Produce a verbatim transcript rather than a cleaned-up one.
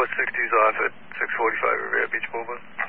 four sixty's off at six forty-five Riviera Beach Boulevard.